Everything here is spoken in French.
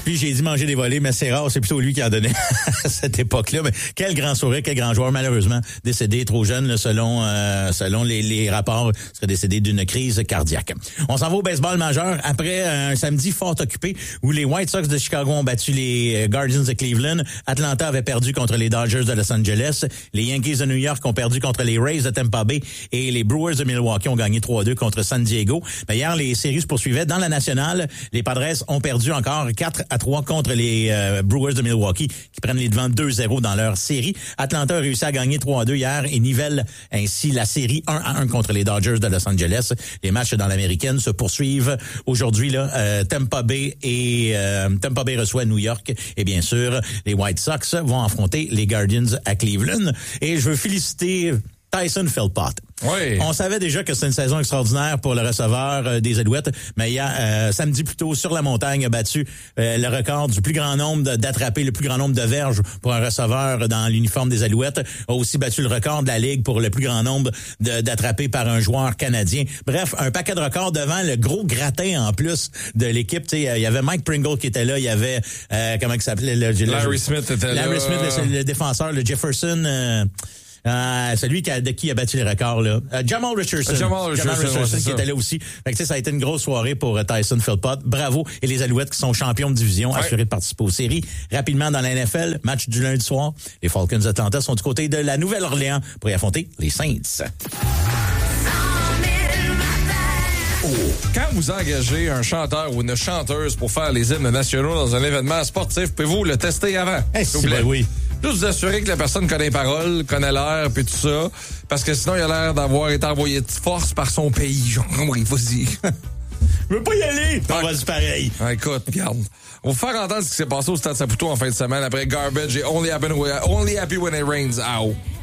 Puis j'ai dit manger des volets, mais c'est rare, c'est plutôt lui qui en donnait à cette époque-là. Mais quel grand sourire, quel grand joueur, malheureusement décédé trop jeune, là, selon les rapports, il serait décédé d'une crise cardiaque. On s'en va au baseball majeur après un samedi fort occupé où les White Sox de Chicago ont battu les Guardians de Cleveland. Atlanta avait perdu contre les Dodgers de Los Angeles. Les Yankees de New York ont perdu contre les Rays de Tampa Bay et les Brewers de Milwaukee ont gagné 3-2 contre San Diego. Mais hier, les séries se poursuivaient. Dans la nationale, les Padres ont perdu encore 4-3 contre les Brewers de Milwaukee qui prennent les devants 2-0 dans leur série. Atlanta a réussi à gagner 3-2 hier et nivelle ainsi la série 1-1 contre les Dodgers de Los Angeles. Les matchs dans l'américaine se poursuivent aujourd'hui. Tampa Bay reçoit New York et bien sûr, les White Sox vont affronter les Guardians à Cleveland. Et je veux féliciter Tyson Philpott. Oui. On savait déjà que c'était une saison extraordinaire pour le receveur des Alouettes, mais hier, samedi plus tôt, sur la montagne, a battu le record du plus grand nombre d'attrapés, le plus grand nombre de verges pour un receveur dans l'uniforme des Alouettes. A aussi battu le record de la Ligue pour le plus grand nombre d'attrapés par un joueur canadien. Bref, un paquet de records devant le gros gratin en plus de l'équipe. Tu sais, il y avait Mike Pringle qui était là, il y avait, comment il s'appelait? Larry Smith était là. Larry Smith, le défenseur, le Jefferson... celui de qui a battu les records, là. Jamal Richardson. Jamal Richardson qui était là aussi. Fait que, ça a été une grosse soirée pour Tyson Philpott. Bravo. Et les Alouettes qui sont champions de division, assurés de participer aux séries. Rapidement dans la NFL, match du lundi soir. Les Falcons d'Atlanta sont du côté de la Nouvelle-Orléans pour y affronter les Saints. Quand vous engagez un chanteur ou une chanteuse pour faire les hymnes nationaux dans un événement sportif, pouvez-vous le tester avant? Oui. Juste vous assurer que la personne connaît les paroles, connaît l'air, puis tout ça. Parce que sinon, il a l'air d'avoir été envoyé de force par son pays. Genre, oui, vas-y. Je veux pas y aller. On va se pareil. Écoute, regarde. On va vous faire entendre ce qui s'est passé au Stade Saputo en fin de semaine après Garbage et Only Happy When It Rains. Ow.